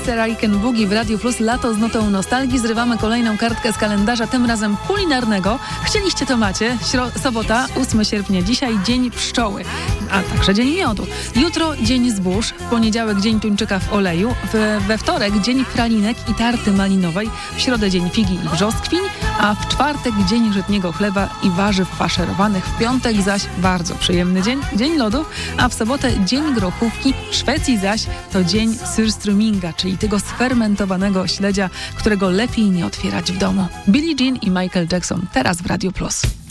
Mr. I Can Boogie w Radio Plus. Lato z notą nostalgii. Zrywamy kolejną kartkę z kalendarza, tym razem kulinarnego. Chcieliście, to macie. Sobota, 8 sierpnia. Dzisiaj dzień pszczoły, a także dzień miodu. Jutro dzień zbóż. W poniedziałek dzień tuńczyka w oleju. We wtorek dzień pralinek i tarty malinowej. W środę dzień figi i brzoskwiń. A w czwartek dzień żytniego chleba i warzyw faszerowanych. W piątek zaś bardzo przyjemny dzień lodów. A w sobotę dzień grochówki. W Szwecji zaś to dzień surströmminga, czyli tego sfermentowanego śledzia, którego lepiej nie otwierać w domu. Billie Jean i Michael Jackson teraz w Radio Plus.